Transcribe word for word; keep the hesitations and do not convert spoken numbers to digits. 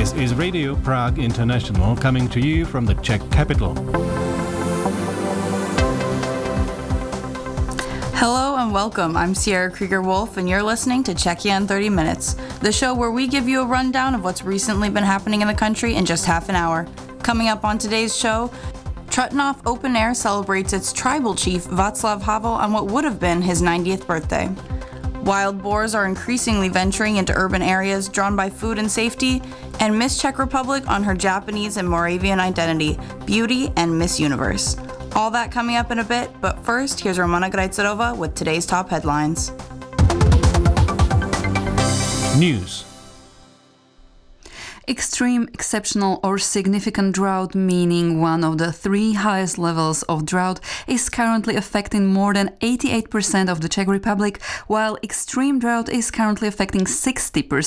This is Radio Prague International coming to you from the Czech capital. Hello and welcome. I'm Sierra Krieger-Wolf and you're listening to Czechia in thirty minutes, the show where we give you a rundown of what's recently been happening in the country in just half an hour. Coming up on today's show, Trutnov Open Air celebrates its tribal chief Václav Havel on what would have been his ninetieth birthday. Wild boars are increasingly venturing into urban areas drawn by food and safety, and Miss Czech Republic on her Japanese and Moravian identity, beauty, and Miss Universe. All that coming up in a bit, but first, here's Romana Grajcerova with today's top headlines. News. Extreme, exceptional, or significant drought, meaning one of the three highest levels of drought, is currently affecting more than eighty-eight percent of the Czech Republic, while extreme drought is currently affecting sixty percent